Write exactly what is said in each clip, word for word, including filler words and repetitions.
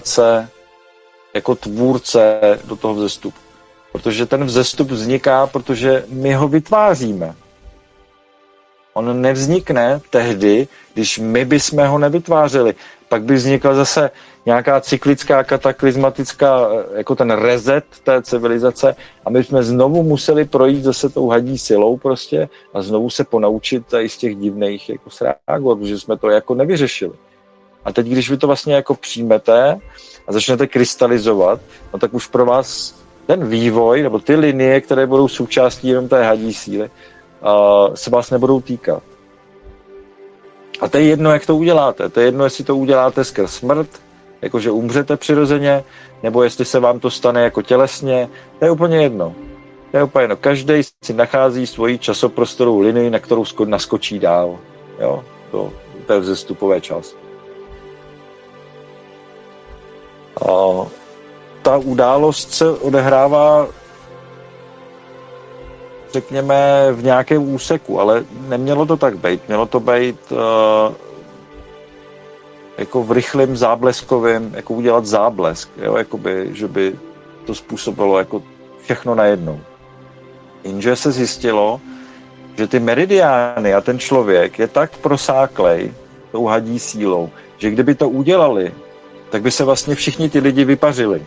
jako tvůrce do toho vzestupu. Protože ten vzestup vzniká, protože my ho vytváříme. On nevznikne tehdy, když my bychom ho nevytvářeli. Pak by vznikla zase nějaká cyklická, kataklizmatická, jako ten reset té civilizace a my jsme znovu museli projít zase tou hadí silou prostě a znovu se ponaučit tady z těch divných jako srágor, protože jsme to jako nevyřešili. A teď, když vy to vlastně jako přijmete a začnete krystalizovat, no tak už pro vás ten vývoj, nebo ty linie, které budou součástí jenom té hadí síly, uh, se vás nebudou týkat. A to je jedno, jak to uděláte. To je jedno, jestli to uděláte skrz smrt, jakože umřete přirozeně, nebo jestli se vám to stane jako tělesně, to je úplně jedno. To je úplně jedno. Každý si nachází svoji časoprostorovou linii, na kterou naskočí dál. Jo? To, to je vzestupové čas. A ta událost se odehrává, řekněme, v nějakém úseku, ale nemělo to tak být. Mělo to být uh, jako v rychlém zábleskovém, jako udělat záblesk, jo? Jakoby, že by to způsobilo jako všechno najednou. Jenže se zjistilo, že ty meridiány a ten člověk je tak prosáklej tou hadí sílou, že kdyby to udělali, tak by se vlastně všichni ty lidi vypařili.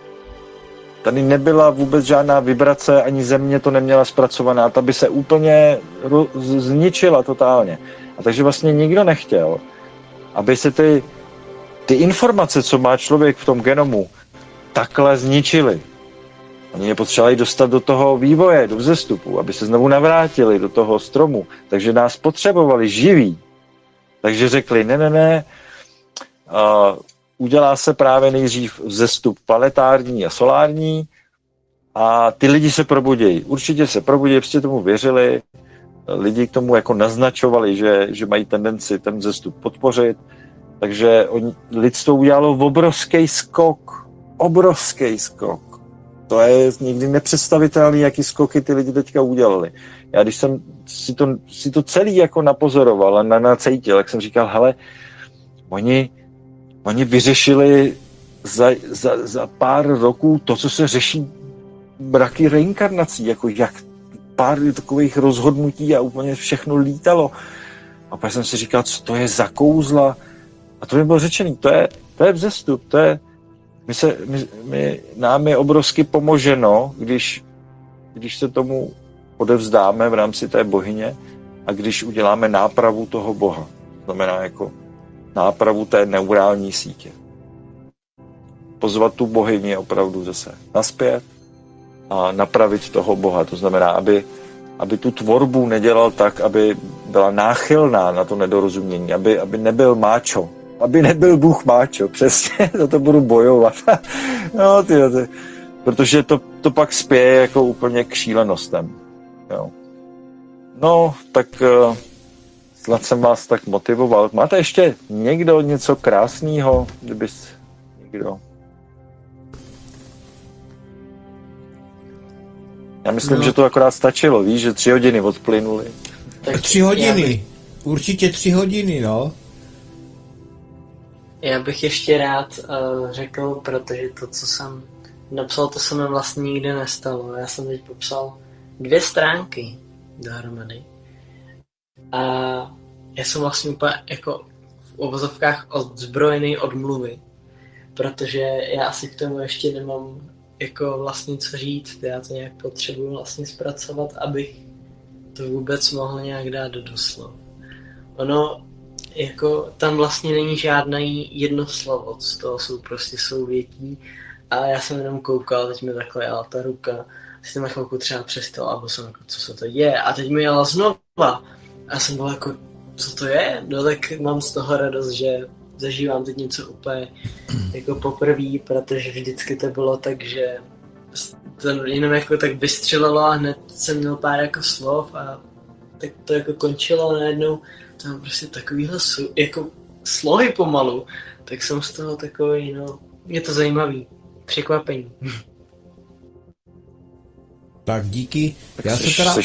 Tady nebyla vůbec žádná vibrace, ani země to neměla zpracovaná, ta by se úplně zničila totálně. A takže vlastně nikdo nechtěl, aby se ty, ty informace, co má člověk v tom genomu, takhle zničily. Oni je potřebovali dostat do toho vývoje, do vzestupu, aby se znovu navrátili do toho stromu. Takže nás potřebovali živí. Takže řekli, ne, ne, ne, uh, udělá se právě nejdřív vzestup planetární a solární a ty lidi se probudějí. Určitě se probudějí, prostě tomu věřili, lidi k tomu jako naznačovali, že, že mají tendenci ten vzestup podpořit, takže on, lidstvo udělalo obrovský skok, obrovský skok. To je nikdy nepředstavitelný, jaký skoky ty lidi teďka udělali. Já když jsem si to, si to celý jako napozoroval a nacítil, jak jsem říkal, hele, oni Oni vyřešili za, za, za pár roků to, co se řeší braky reinkarnací, jako jak pár takových rozhodnutí a úplně všechno lítalo. A pak jsem si říkal, co to je za kouzla. A to mi bylo řečený, to je, to je vzestup, to je, my se, my, my, nám je obrovsky pomoženo, když, když se tomu odevzdáme v rámci té bohyně a když uděláme nápravu toho Boha. Znamená jako nápravu té neurální sítě. Pozvat tu bohyni opravdu zase naspět a napravit toho Boha. To znamená, aby, aby tu tvorbu nedělal tak, aby byla náchylná na to nedorozumění, aby, aby nebyl máčo, aby nebyl Bůh máčo, přesně, za to budu bojovat. No, ty, ty, protože to, to pak spěje jako úplně k šílenostem. Jo. No, tak snad jsem vás tak motivoval. Máte ještě někdo něco krásného, kdybys někdo... Já myslím, no. že to akorát stačilo, víš, že tři hodiny odplynuly. Tak tři hodiny, bych... určitě tři hodiny, no. Já bych ještě rád uh, řekl, protože to, co jsem napsal, to se mi vlastně nikdy nestalo. Já jsem teď popsal dvě stránky dohromady. A já jsem vlastně úplně jako v uvozovkách odzbrojený od mluvy, protože já asi k tomu ještě nemám jako vlastně co říct, já to nějak potřebuji vlastně zpracovat, abych to vůbec mohl nějak dát do doslov. Ono, jako tam vlastně není žádný jedno slovo, z toho jsou prostě souvětí a já jsem jenom koukal, teď mi takhle jela ta ruka, jsem na chvilku třeba přestal, alebo jsem jako, co se to je, a teď mi jela znova a jsem byl jako, co to je? No tak mám z toho radost, že zažívám teď něco úplně jako poprvé, protože vždycky to bylo tak, že to jenom jako tak vystřelilo a hned jsem měl pár jako slov a tak to jako končilo a najednou to mám prostě takovýhle jako slohy pomalu, tak jsem z toho takový, no, je to zajímavý, překvapení. Tak díky. Tak Já jsi, se teda... Jsi,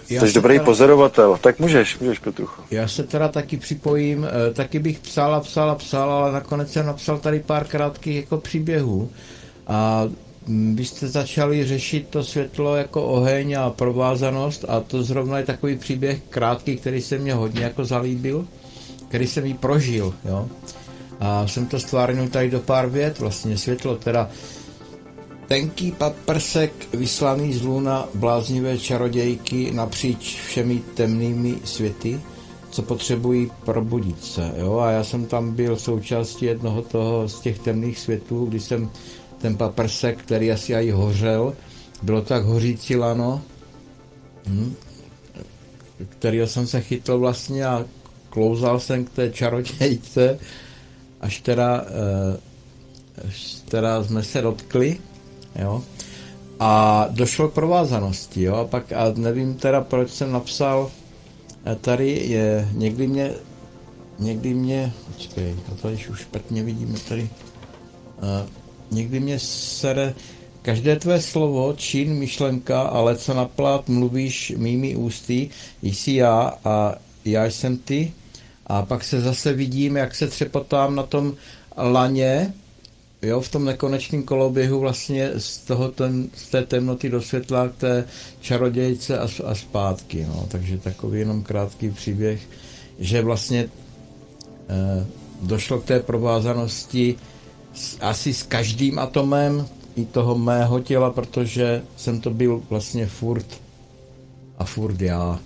Jsi dobrý teda... pozorovatel, tak můžeš, můžeš, Petrucho. Já se teda taky připojím, taky bych psal a psal a psal, ale nakonec jsem napsal tady pár krátkých jako příběhů. A vy jste začali řešit to světlo jako oheň a provázanost a to zrovna je takový příběh krátký, který se mě hodně jako zalíbil, který jsem jí prožil, jo. A jsem to stvárnil tady do pár vět, vlastně světlo, teda tenký paprsek vyslaný z luna bláznivé čarodějky napříč všemi temnými světy, co potřebují probudit se, jo. A já jsem tam byl součástí jednoho toho z těch temných světů, kdy jsem ten paprsek, který asi aj hořel, bylo tak hořící lano, hm, kterýho jsem se chytl vlastně a klouzal jsem k té čarodějce, až teda, až teda jsme se dotkli, jo, a došlo k provázanosti, jo, a pak, a nevím teda, proč jsem napsal, tady je, někdy mě, někdy mě, počkej, a to už špatně vidíme tady, a, někdy mě sere každé tvé slovo, čin, myšlenka, ale co naplát mluvíš mými ústy, jsi já a já jsem ty. A pak se zase vidím, jak se třepotám na tom laně, jo, v tom nekonečném koloběhu vlastně z, toho ten, z té temnoty do světla k té čarodějce a, a zpátky. No. Takže takový jenom krátký příběh, že vlastně eh, došlo k té provázanosti asi s každým atomem i toho mého těla, protože jsem to byl vlastně furt a furt já.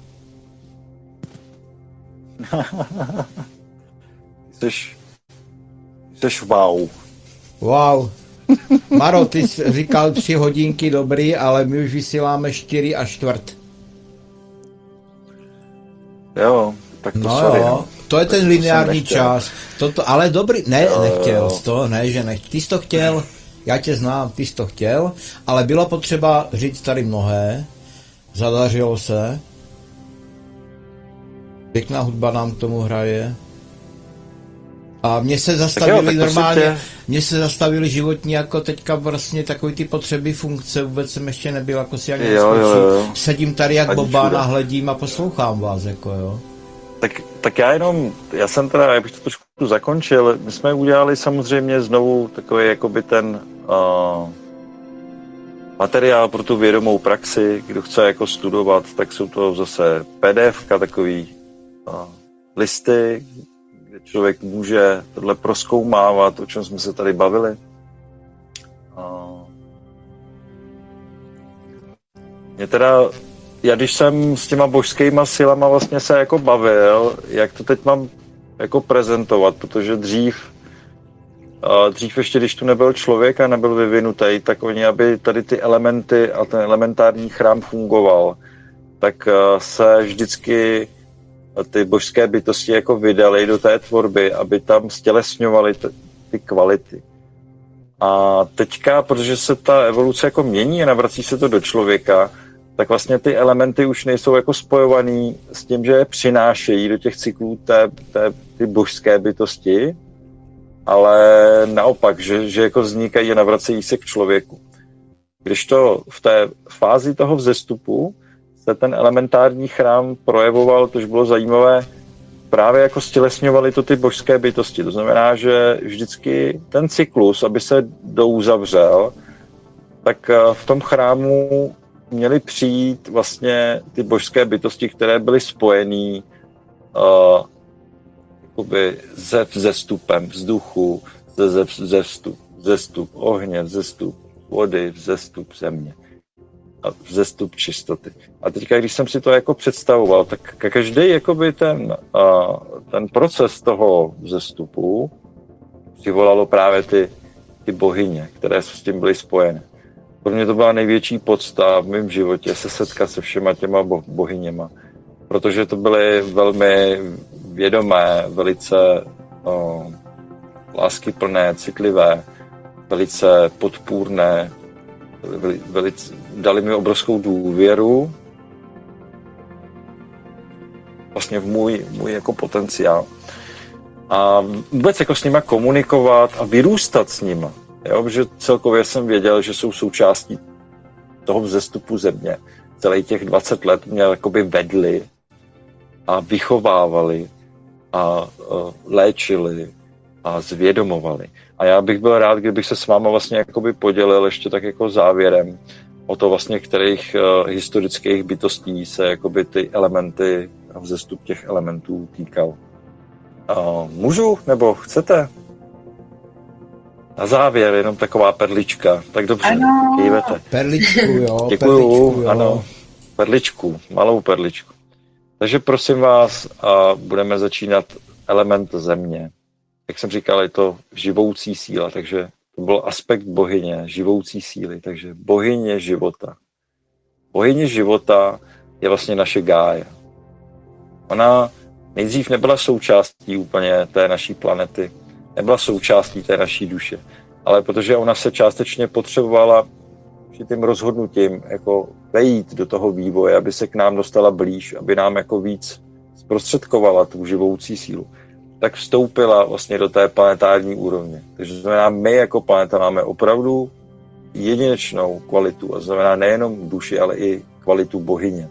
Jseš, jseš wow. Wow. Maro, ty jsi říkal tři hodinky, dobrý, ale my už vysíláme čtyři a čtvrt. Jo, tak to no sorry, jo, no. To je ten lineární čas. Toto, ale dobrý, ne, jo, nechtěl jsi to, ne, že nechtěl. Ty jsi to chtěl, já tě znám, ty jsi to chtěl, ale bylo potřeba říct tady mnohé, zadařilo se, pěkná hudba nám k tomu hraje a mě se zastavili jo, normálně, tě... mě se zastavili životní jako teďka vlastně takový ty potřeby funkce, vůbec jsem ještě nebyl jako si ani neskočil, sedím tady jak bobán a hledím a poslouchám vás, jako jo. Tak, tak já jenom, já jsem teda, já bych to trošku zakončil, my jsme udělali samozřejmě znovu takový jakoby ten uh, materiál pro tu vědomou praxi, kdo chce jako studovat, tak jsou to zase PDFka, takový uh, listy, kde člověk může tohle prozkoumávat, o čem jsme se tady bavili. Uh, mě teda Já když jsem s těma božskýma silama vlastně se jako bavil, jak to teď mám jako prezentovat, protože dřív, dřív ještě když tu nebyl člověk a nebyl vyvinutý, tak oni, aby tady ty elementy a ten elementární chrám fungoval, tak se vždycky ty božské bytosti jako vydali do té tvorby, aby tam stělesňovaly ty, ty kvality. A teďka, protože se ta evoluce jako mění a navrací se to do člověka, tak vlastně ty elementy už nejsou jako spojovaný s tím, že je přinášejí do těch cyklů té, té ty božské bytosti, ale naopak, že, že jako vznikají a navracejí se k člověku. Když to v té fázi toho vzestupu se ten elementární chrám projevoval, tož bylo zajímavé, právě jako stělesňovaly to ty božské bytosti. To znamená, že vždycky ten cyklus, aby se douzavřel, tak v tom chrámu měly přijít vlastně ty božské bytosti, které byly spojený uh, jakoby ze vzestupem vzduchu, ze, ze, vzestup, vzestup ohně, vzestup vody, vzestup země a vzestup čistoty. A teďka, když jsem si to jako představoval, tak každý jakoby ten, uh, ten proces toho vzestupu přivolalo právě ty, ty bohyně, které s tím byly spojené. Pro mě to byla největší podsta v mém životě se setkat se všema těma bo- bohyněma, protože to byly velmi vědomé, velice no, láskyplné, citlivé, velice podpůrné, veli, velice, dali mi obrovskou důvěru vlastně v můj, můj jako potenciál. A vůbec jako s nima komunikovat a vyrůstat s nima. Jo, protože celkově jsem věděl, že jsou součástí toho vzestupu země. celých těch dvacet let mě jakoby vedli a vychovávali a uh, léčili a zvědomovali. A já bych byl rád, kdybych se s váma vlastně jakoby podělil ještě tak jako závěrem o to vlastně, kterých uh, historických bytostí se jakoby ty elementy a vzestup těch elementů týkal. Uh, můžu? Nebo chcete? Na závěr jenom taková perlička. Tak dobře, ano. Kývete. Perličku, jo. Děkuju, perličku, jo. Ano. Perličku, malou perličku. Takže prosím vás, a budeme začínat element země. Jak jsem říkal, je to živoucí síla, takže to byl aspekt bohyně, živoucí síly, takže bohyně života. Bohyně života je vlastně naše Gája. Ona nejdřív nebyla součástí úplně té naší planety, nebyla součástí té naší duše, ale protože ona se částečně potřebovala tím rozhodnutím jako vejít do toho vývoje, aby se k nám dostala blíž, aby nám jako víc zprostředkovala tu živoucí sílu, tak vstoupila vlastně do té planetární úrovně. Takže znamená, my jako planeta máme opravdu jedinečnou kvalitu, a znamená nejenom duši, ale i kvalitu bohyně.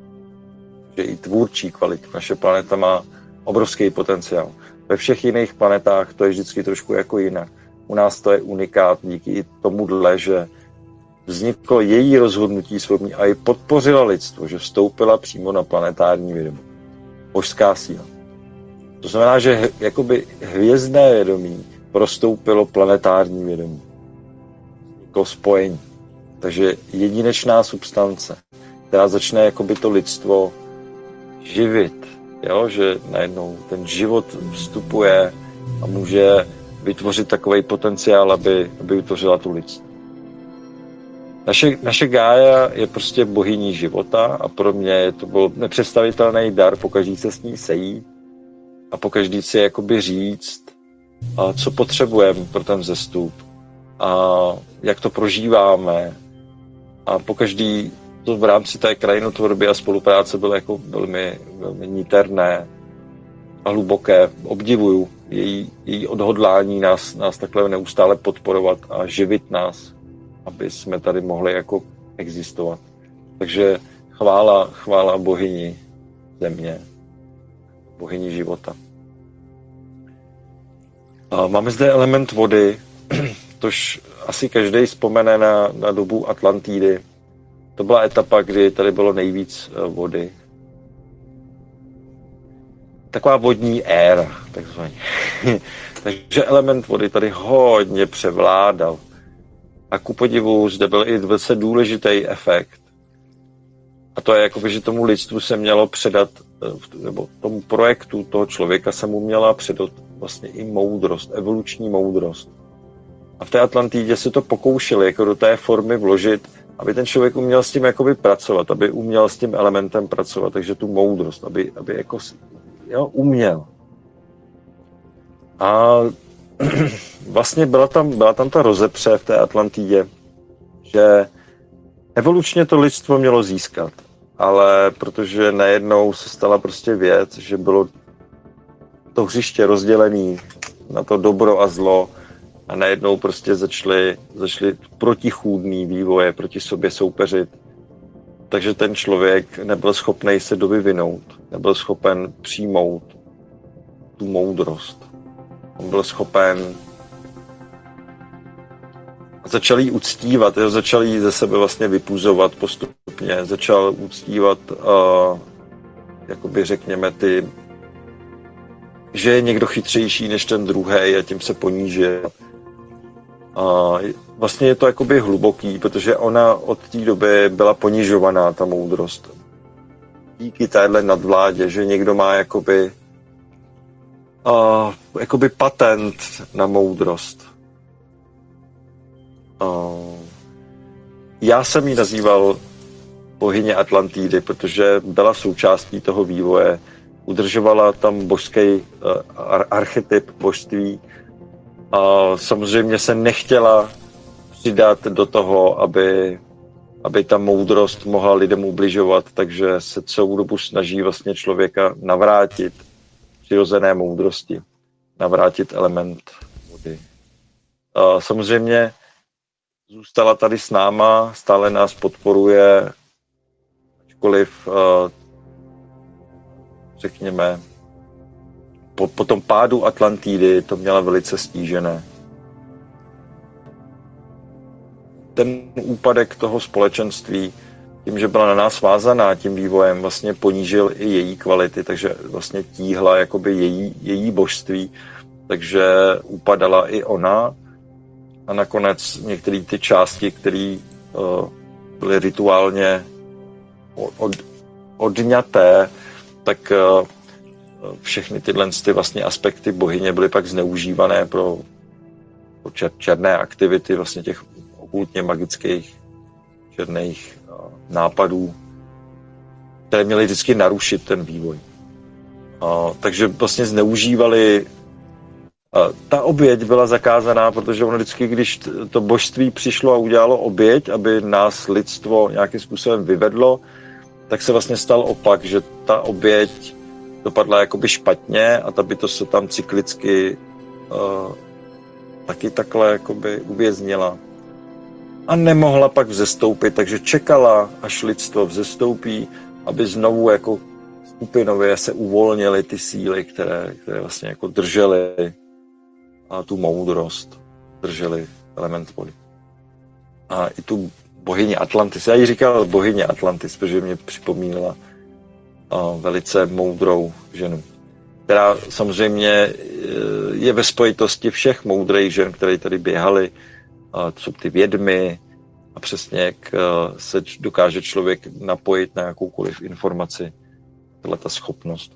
Že i tvůrčí kvalitu. Naše planeta má obrovský potenciál. Ve všech jiných planetách to je vždycky trošku jako jinak. U nás to je unikát díky tomuhle, že vzniklo její rozhodnutí svobodní a i podpořila lidstvo, že vstoupila přímo na planetární vědomí. Božská síla. To znamená, že jakoby hvězdné vědomí prostoupilo planetární vědomí. Jako spojení. Takže jedinečná substance, která začne jakoby to lidstvo živit. Jo? Že najednou ten život vstupuje a může vytvořit takový potenciál, aby, aby vytvořila tu lidstvo. Naše, naše Gája je prostě bohyní života a pro mě to byl nepředstavitelný dar pokaždý se s ní sejít a pokaždý si jakoby říct, a co potřebujeme pro ten vzestup a jak to prožíváme a pokaždý to v rámci té krajinotvorby a spolupráce bylo jako velmi, velmi niterné a hluboké. Obdivuju její, její odhodlání nás, nás takhle neustále podporovat a živit nás, aby jsme tady mohli jako existovat. Takže chvála, chvála bohyni země, bohyni života. A máme zde element vody, tož asi každý vzpomene na, na dobu Atlantidy. To byla etapa, kdy tady bylo nejvíc vody. Taková vodní éra, takzvaně. Takže element vody tady hodně převládal. A ku podivu zde byl i velice důležitý efekt. A to je jakoby, že tomu lidstvu se mělo předat, nebo tomu projektu toho člověka se mu měla předat vlastně i moudrost, evoluční moudrost. A v té Atlantidě se to pokoušeli jako do té formy vložit, aby ten člověk uměl s tím jakoby pracovat, aby uměl s tím elementem pracovat, takže tu moudrost, aby, aby jako jo, uměl. A vlastně byla tam, byla tam ta rozepře v té Atlantidě, že evolučně to lidstvo mělo získat, ale protože najednou se stala prostě věc, že bylo to hřiště rozdělené na to dobro a zlo a najednou prostě začaly, začaly protichůdný vývoje proti sobě soupeřit. Takže ten člověk nebyl schopný se dovyvinout, nebyl schopen přijmout tu moudrost. On byl schopen začal jí uctívat, jo, začal jí ze sebe vlastně vypuzovat postupně, začal uctívat, uh, jakoby řekněme ty, že je někdo chytřejší než ten druhý a tím se ponížil. Uh, vlastně je to jakoby hluboký, protože ona od té doby byla ponižovaná, ta moudrost. Díky téhle nadvládě, že někdo má jakoby, uh, jakoby patent na moudrost. Uh, já jsem ji nazýval bohyně Atlantidy, protože byla součástí toho vývoje. Udržovala tam božský uh, ar- archetyp božství a samozřejmě se nechtěla přidat do toho, aby, aby ta moudrost mohla lidem ubližovat, takže se celou dobu snaží vlastně člověka navrátit přirozené moudrosti, navrátit element vody. Uh, samozřejmě zůstala tady s náma, stále nás podporuje ačkoliv, uh, řekněme, po, po tom pádu Atlantidy to měla velice stížené. Ten úpadek toho společenství, tím, že byla na nás vázaná tím vývojem, vlastně ponížil i její kvality, takže vlastně tíhla jakoby její, její božství, takže upadala i ona a nakonec některé ty části, které uh, byly rituálně od, odňaté, tak uh, všechny tyhle ty vlastně aspekty bohyně byly pak zneužívané pro, pro čer, černé aktivity vlastně těch okultně magických černých uh, nápadů, které měly vždycky narušit ten vývoj. Uh, takže vlastně zneužívali. Uh, ta oběť byla zakázaná, protože ono vždycky, když to božství přišlo a udělalo oběť, aby nás lidstvo nějakým způsobem vyvedlo, tak se vlastně stal opak, že ta oběť dopadla jakoby špatně a ta bytost se tam cyklicky uh, taky takhle jakoby uvěznila. A nemohla pak vzestoupit, takže čekala, až lidstvo vzestoupí, aby znovu jako skupinově se uvolnily ty síly, které, které vlastně jako držely a tu moudrost, držely element vody. A i tu bohyni Atlantis, já jí říkal bohyně Atlantis, protože mě připomínala uh, velice moudrou ženu, která samozřejmě je ve spojitosti všech moudrých žen, které tady běhaly. To jsou ty vědmy a přesně jak se dokáže člověk napojit na jakoukoliv informaci. Tahle ta schopnost.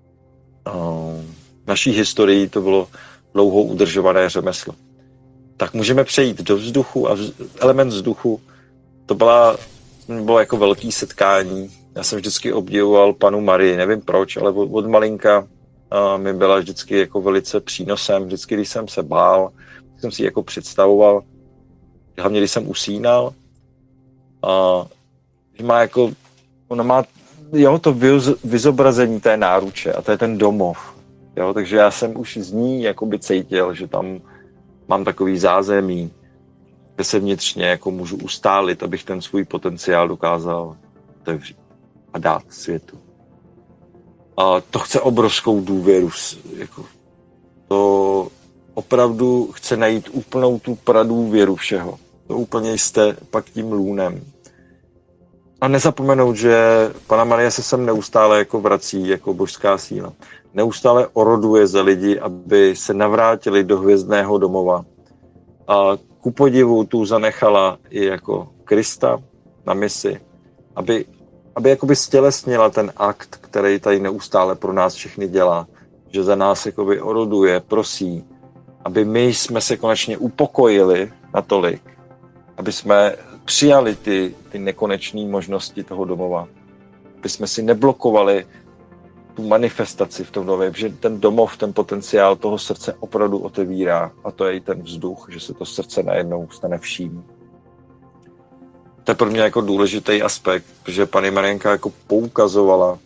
V naší historii to bylo dlouho udržované řemeslo. Tak můžeme přejít do vzduchu a element vzduchu to byla, bylo jako velký setkání. Já jsem vždycky obdivoval panu Marii, nevím proč, ale od, od malinka mi byla vždycky jako velice přínosem. Vždycky, když jsem se bál, jsem si jako představoval, hlavně když jsem usínal, a, že má jako, ona má, jo, to vyzobrazení té náruče a to je ten domov, jo, takže já jsem už z ní jakoby cítil, že tam mám takový zázemí, kde se vnitřně jako můžu ustálit, abych ten svůj potenciál dokázal otevřít a dát světu. A to chce obrovskou důvěru, jako to opravdu chce najít úplnou tu pradůvěru všeho. To úplně jste pak tím lůnem. A nezapomenout, že Panna Marie se sem neustále jako vrací jako božská síla. Neustále oroduje za lidi, aby se navrátili do hvězdného domova. A ku podivu tu zanechala i jako Krista na misi, aby, aby jakoby stělesnila ten akt, který tady neustále pro nás všechny dělá. Že za nás jakoby oroduje, prosí, aby my jsme se konečně upokojili natolik, aby jsme přijali ty, ty nekonečné možnosti toho domova. Aby jsme si neblokovali tu manifestaci v tom domově, že ten domov, ten potenciál toho srdce opravdu otevírá a to je i ten vzduch, že se to srdce najednou stane vším. To je pro mě jako důležitý aspekt, protože paní Marienka jako poukazovala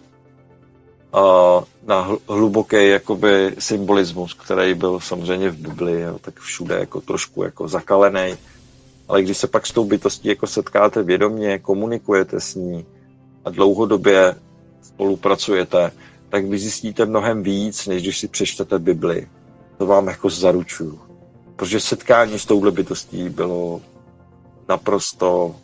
na hluboký jakoby symbolismus, který byl samozřejmě v Biblii, jo, tak všude jako trošku jako zakalený. Ale když se pak s tou bytostí jako setkáte vědomě, komunikujete s ní a dlouhodobě spolupracujete, tak vy zjistíte mnohem víc, než když si přečtete Bibli. To vám jako zaručuju. Protože setkání s touhle bytostí bylo naprosto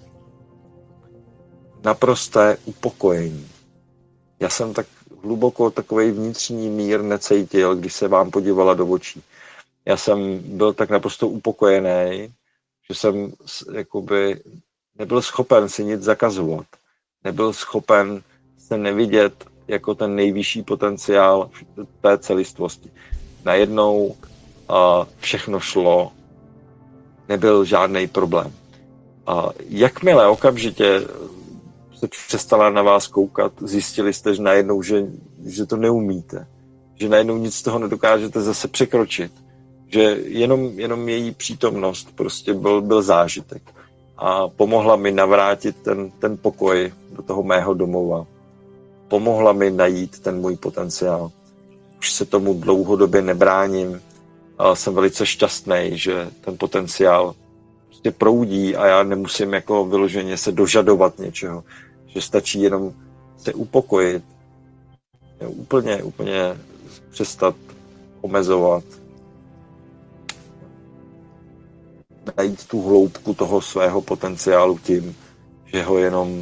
naprosté upokojení. Já jsem tak hluboko takovej vnitřní mír necítil, když se vám podívala do očí. Já jsem byl tak naprosto upokojený, že jsem jakoby nebyl schopen si nic zakazovat. Nebyl schopen se nevidět jako ten nejvyšší potenciál té celistvosti. Najednou a všechno šlo, nebyl žádný problém. A jakmile okamžitě se přestala na vás koukat, zjistili jste, že najednou, že, že to neumíte. Že najednou nic z toho nedokážete zase překročit. Že jenom, jenom její přítomnost prostě byl, byl zážitek. A pomohla mi navrátit ten, ten pokoj do toho mého domova. Pomohla mi najít ten můj potenciál. Už se tomu dlouhodobě nebráním. A jsem velice šťastný, že ten potenciál prostě proudí a já nemusím jako vyloženě se dožadovat něčeho. že stačí jenom se upokojit, úplně, úplně přestat omezovat, najít tu hloubku toho svého potenciálu tím, že ho jenom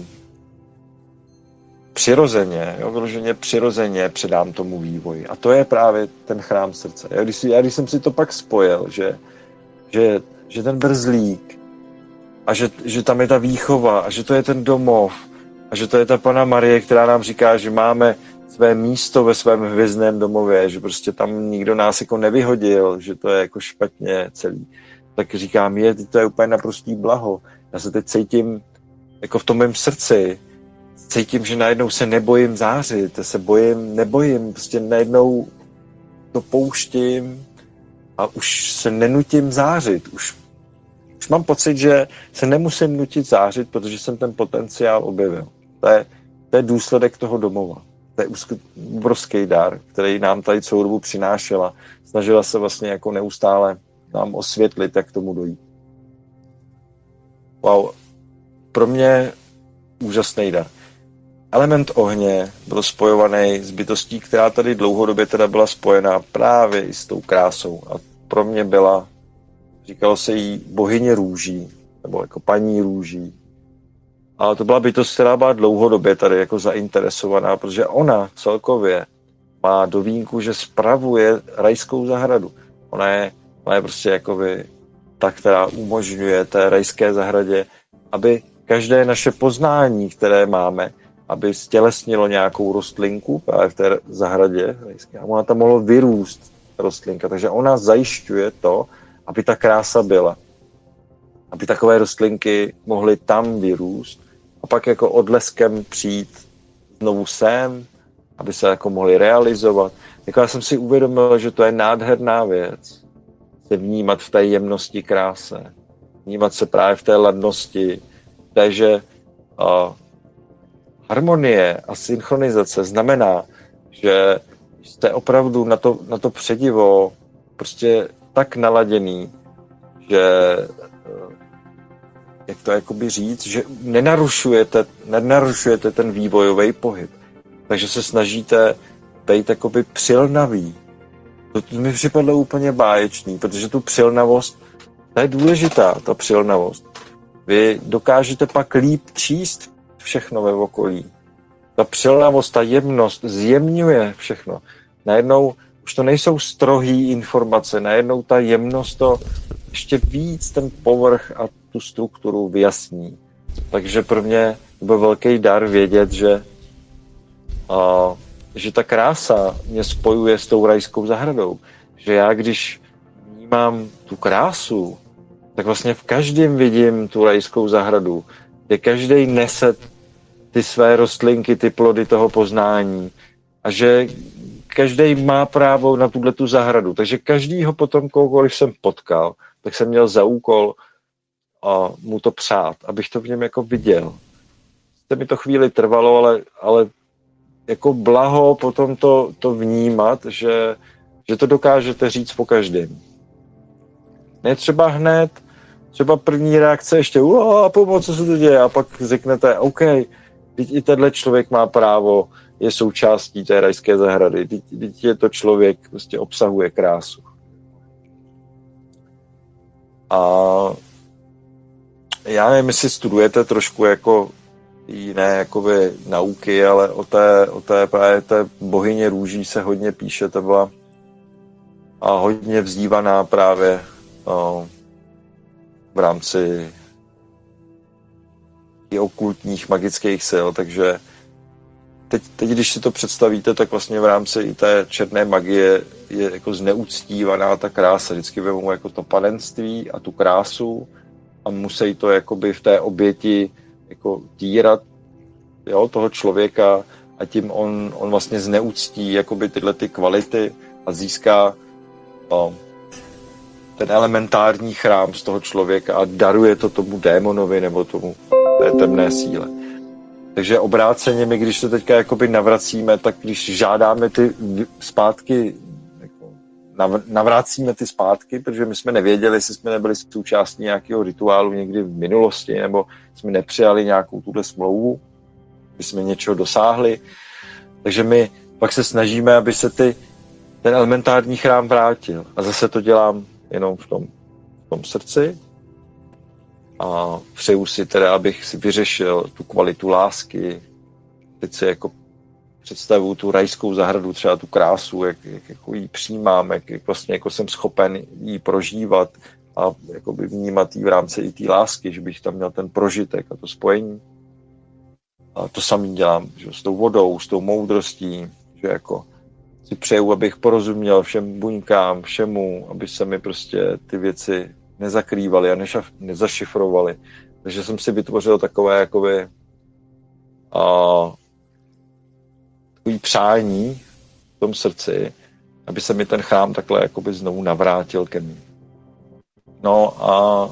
přirozeně, jo, vyloženě přirozeně předám tomu vývoji. A to je právě ten chrám srdce. Já když, si, já když jsem si to pak spojil, že, že, že ten brzlík a že, že tam je ta výchova a že to je ten domov a že to je ta Panna Marie, která nám říká, že máme své místo ve svém hvězdném domově, že prostě tam nikdo nás jako nevyhodil, že to je jako špatně celý. Tak říkám, je, to je úplně naprostý blaho. Já se teď cítím jako v tom mém srdci, cítím, že najednou se nebojím zářit, já se bojím, nebojím, prostě najednou to pouštím a už se nenutím zářit. Už, už mám pocit, že se nemusím nutit zářit, protože jsem ten potenciál objevil. To je, to je důsledek toho domova. To je obrovský dar, který nám tady celou dobu přinášela. Snažila se vlastně jako neustále nám osvětlit, jak k tomu dojít. Wow. Pro mě úžasný dar. Element ohně byl spojovaný s bytostí, která tady dlouhodobě teda byla spojená právě i s tou krásou. A pro mě byla, říkalo se jí bohyně růží, nebo jako paní růží. Ale to byla bytost, která byla dlouhodobě tady jako zainteresovaná, protože ona celkově má do vínku, že spravuje rajskou zahradu. Ona je, ona je prostě jakoby ta, která umožňuje té rajské zahradě, aby každé naše poznání, které máme, aby stělesnilo nějakou rostlinku právě v té zahradě rajské, a ona tam mohla vyrůst rostlinka. Takže ona zajišťuje to, aby ta krása byla. Aby takové rostlinky mohly tam vyrůst a pak jako odleskem přijít znovu sem, aby se jako mohly realizovat. Jako já jsem si uvědomil, že to je nádherná věc. Se vnímat v té jemnosti kráse. Vnímat se právě v té ladnosti. Takže uh, harmonie a synchronizace znamená, že jste opravdu na to, na to předivo prostě tak naladěný, že jak to jakoby říct, že nenarušujete, nenarušujete ten vývojový pohyb. Takže se snažíte být jakoby přilnavý. To mi připadlo úplně báječný, protože tu přilnavost, ta je důležitá, ta přilnavost. Vy dokážete pak líp číst všechno ve okolí. Ta přilnavost, ta jemnost zjemňuje všechno. Najednou už to nejsou strohý informace, najednou ta jemnost to ještě víc ten povrch a tu strukturu vyjasní. Takže pro mě byl velký dar vědět, že, a, že ta krása mě spojuje s tou rajskou zahradou. Že já, když vnímám tu krásu, tak vlastně v každém vidím tu rajskou zahradu, kde každý nese ty své rostlinky, ty plody toho poznání a že každý má právo na tuhletu zahradu. Takže každýho potom, kohokoliv jsem potkal, tak jsem měl za úkol a mu to přát, abych to v něm jako viděl. To mi to chvíli trvalo, ale, ale jako blaho potom to, to vnímat, že, že to dokážete říct po každém. Ne třeba hned, třeba první reakce ještě a pomoc, co se to děje, a pak řeknete, OK, teď i tenhle člověk má právo, je součástí té rajské zahrady, teď, teď je to člověk, prostě obsahuje krásu. A já nevím, jestli studujete trošku jako jiné jakoby nauky, ale o té, o té právě té bohyně růží se hodně píše, to byla a hodně vzývaná právě no, v rámci i okultních magických sil, takže teď, teď, když si to představíte, tak vlastně v rámci i té černé magie je jako zneuctívaná ta krása. Vždycky vezmou jako to panenství a tu krásu a musí to jakoby v té oběti jako týrat, jo, toho člověka a tím on, on vlastně zneuctí jakoby tyhle ty kvality a získá no, ten elementární chrám z toho člověka a daruje to tomu démonovi nebo tomu té temné síle. Takže obráceně my, když se teďka jakoby navracíme, tak když žádáme ty zpátky, jako navracíme ty zpátky, protože my jsme nevěděli, jestli jsme nebyli součástí nějakého rituálu někdy v minulosti, nebo jsme nepřijali nějakou tuhle smlouvu, aby jsme něčeho dosáhli. Takže my pak se snažíme, aby se ty, ten elementární chrám vrátil. A zase to dělám jenom v tom, v tom srdci. A přeju si teda, abych si vyřešil tu kvalitu lásky. Teď si jako představuju tu rajskou zahradu, třeba tu krásu, jak, jak jako ji přijímám, jak, jak vlastně jako jsem schopen ji prožívat a jakoby vnímat ji v rámci i té lásky, že bych tam měl ten prožitek a to spojení. A to samý dělám, že s tou vodou, s tou moudrostí, že jako si přeju, abych porozuměl všem buňkám, všemu, aby se mi prostě ty věci nezakrývaly a nešaf, nezašifrovaly. Takže jsem si vytvořil takové jakoby a, takový přání v tom srdci, aby se mi ten chrám takhle jakoby znovu navrátil ke mně. No a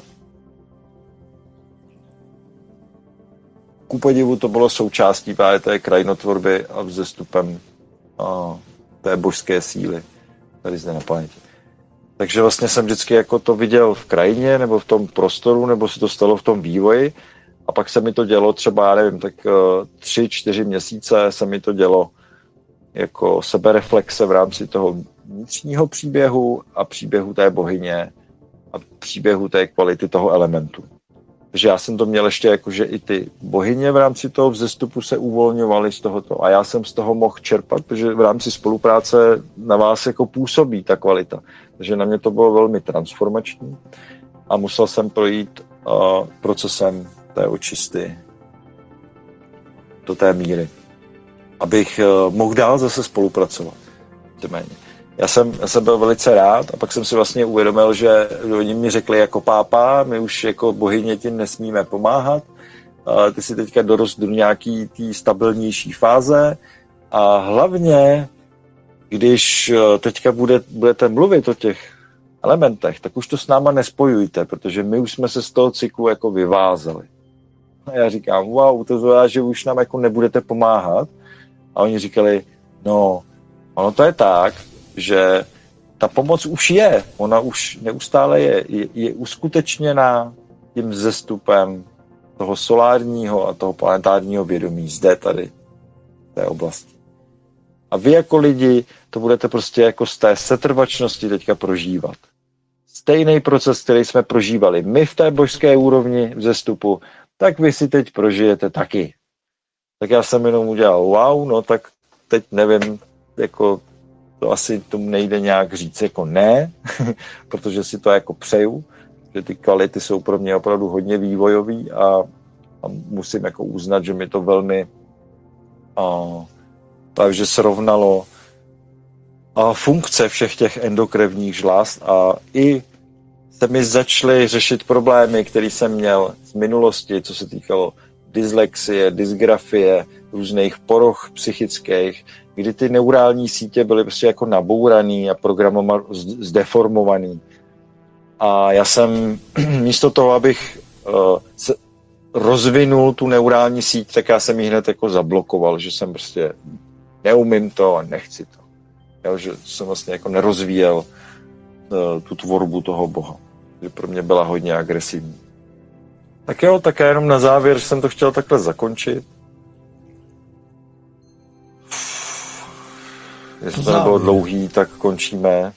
ku podivu to bylo součástí právě té krajinotvorby a vzestupem a té božské síly tady zde na planetě. Takže vlastně jsem vždycky jako to viděl v krajině nebo v tom prostoru, nebo se to stalo v tom vývoji a pak se mi to dělo třeba, já nevím, tak tři, čtyři měsíce se mi to dělo jako sebereflexe v rámci toho vnitřního příběhu a příběhu té bohyně a příběhu té kvality toho elementu. Takže já jsem to měl ještě jako, že i ty bohyně v rámci toho vzestupu se uvolňovaly z tohoto a já jsem z toho mohl čerpat, protože v rámci spolupráce na vás jako působí ta kvalita. Takže na mě to bylo velmi transformační a musel jsem projít uh, procesem té očisty do té míry, abych uh, mohl dál zase spolupracovat. Já jsem, já jsem byl velice rád a pak jsem si vlastně uvědomil, že oni mi řekli jako pápa, my už jako bohyně ti nesmíme pomáhat, ty si teďka dorost do nějaký tý stabilnější fáze a hlavně, když teďka bude, budete mluvit o těch elementech, tak už to s náma nespojujte, protože my už jsme se z toho cyklu jako vyvázali. A já říkám, wow, to znamená, že už nám jako nebudete pomáhat. A oni říkali, no, ono to je tak, že ta pomoc už je, ona už neustále je, je, je uskutečněná tím vzestupem toho solárního a toho planetárního vědomí zde tady v té oblasti. A vy jako lidi to budete prostě jako z té setrvačnosti teďka prožívat. Stejný proces, který jsme prožívali my v té božské úrovni vzestupu, tak vy si teď prožijete taky. Tak já jsem jenom udělal wow, no tak teď nevím, jako to asi tomu nejde nějak říct jako ne, protože si to jako přeju, že ty kvality jsou pro mě opravdu hodně vývojový a, a musím jako uznat, že mi to velmi a, takže srovnalo a funkce všech těch endokrevních žláz a i se mi začaly řešit problémy, které jsem měl z minulosti, co se týkalo dyslexie, dysgrafie, různých poroch psychických, kdy ty neurální sítě byly prostě jako nabouraný a programovaný, zdeformovaný. A já jsem místo toho, abych uh, se rozvinul tu neurální síť, tak já jsem ji hned jako zablokoval, že jsem prostě neumím to a nechci to. Já, že jsem vlastně jako nerozvíjel uh, tu tvorbu toho Boha. Že pro mě byla hodně agresivní. Tak jo, tak já jenom na závěr jsem to chtěl takhle zakončit. Jestli to nebylo dlouhý, tak končíme.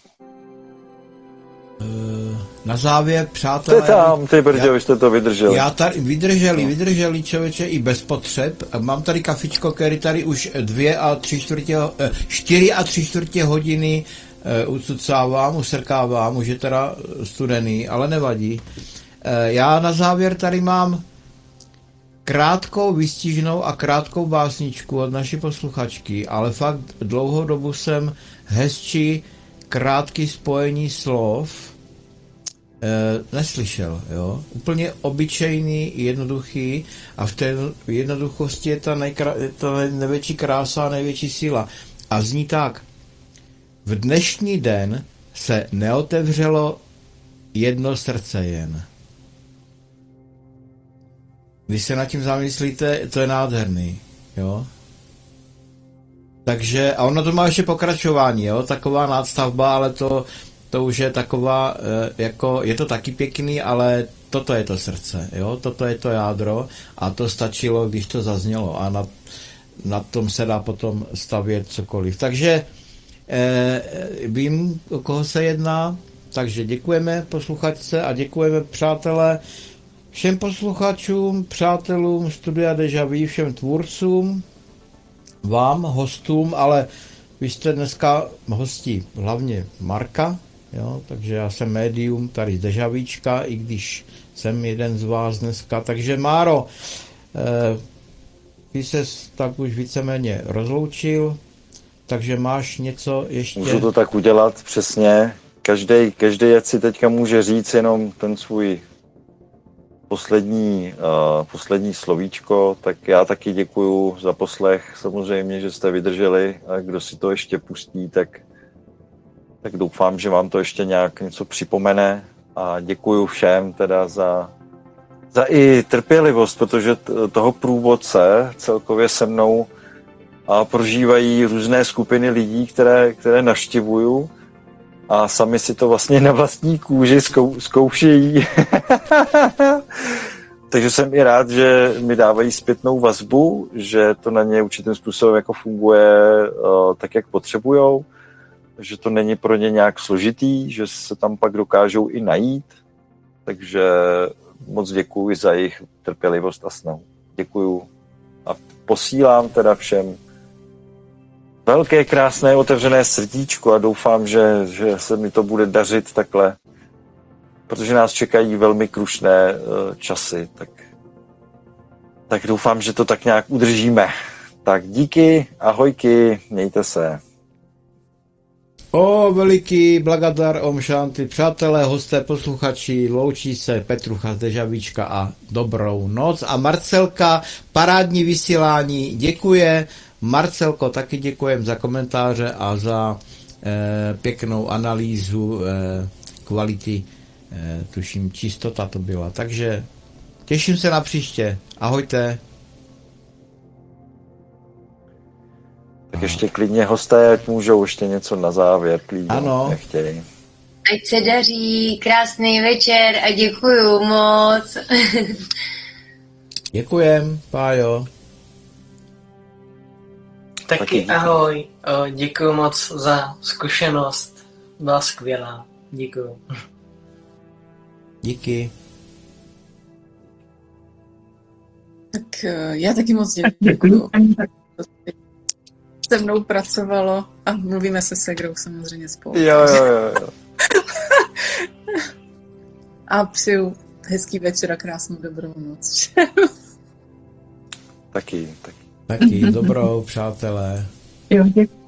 Na závěr, přátelé... Ty tam, ty brdě, vy jste to vydrželi. Já tady, vydrželi, vydrželi člověče i bez potřeb. Mám tady kafičko, který tady už dvě a tři čtvrtě, čtyři a tři čtvrtě hodiny ucucávám, usrkávám, už je teda studený, ale nevadí. Já na závěr tady mám krátkou výstižnou a krátkou básničku od naší posluchačky, ale fakt dlouhou dobu jsem hezčí krátký spojení slov e, neslyšel. Jo? Úplně obyčejný, jednoduchý a v té jednoduchosti je ta, nejkra- je ta největší krása a největší síla. A zní tak. V dnešní den se neotevřelo jedno srdce jen. Když se nad tím zamyslíte, to je nádherný, jo. Takže, a ono to má ještě pokračování, jo, taková nadstavba, ale to, to už je taková, jako, je to taky pěkný, ale toto je to srdce, jo, toto je to jádro a to stačilo, když to zaznělo a na, na tom se dá potom stavět cokoliv. Takže eh, vím, o koho se jedná, takže děkujeme posluchačce a děkujeme, přátelé, všem posluchačům, přátelům Studia Deja Vu, všem tvůrcům, vám, hostům, ale vy jste dneska hostí hlavně Marka, jo, takže já jsem médium tady z Dežavíčka, i když jsem jeden z vás dneska. Takže Máro, eh, ty ses tak už víceméně rozloučil, takže máš něco ještě? Můžu to tak udělat, přesně. Každý, každý ať si teďka může říct jenom ten svůj poslední, uh, poslední slovíčko, tak já taky děkuju za poslech, samozřejmě, že jste vydrželi a kdo si to ještě pustí, tak, tak doufám, že vám to ještě nějak něco připomene a děkuju všem teda za, za i trpělivost, protože t- toho průvodce celkově se mnou a prožívají různé skupiny lidí, které, které navštěvuju a sami si to vlastně na vlastní kůži zkou, zkoušejí. Takže jsem i rád, že mi dávají zpětnou vazbu, že to na ně určitým způsobem jako funguje uh, tak, jak potřebujou, že to není pro ně nějak složitý, že se tam pak dokážou i najít. Takže moc děkuji za jejich trpělivost a snahu. Děkuju a posílám teda všem velké, krásné, otevřené srdíčko a doufám, že, že se mi to bude dařit takhle, protože nás čekají velmi krušné uh, časy, tak, tak doufám, že to tak nějak udržíme. Tak díky, ahojky, mějte se. O veliký blagadar Om Shanti, přátelé, hosté, posluchači, loučí se Petrucha z Dežavíčka a dobrou noc. A Marcelka, parádní vysílání, děkuje. Marcelko, taky děkujem za komentáře a za eh, pěknou analýzu eh, kvality, eh, tuším, čistota to byla. Takže těším se na příště. Ahojte. Tak ještě klidně hosté, ať můžou ještě něco na závěr, klidně, ano. Nechtějí. Ať se daří, krásný večer a děkuju moc. Děkujem, Pájo. Taky, Taky díky. ahoj. O, děkuju moc za zkušenost. Byla skvělá. Děkuju. Díky. Tak eh, já taky moc děkuju. Se mnou pracovalo a mluvíme se segrou samozřejmě spolu. Jo, jo, jo, jo. A přeju hezký večer a krásnou dobrou noc. Taky, taky. Taky dobrou, přátelé. Jo, děkuji.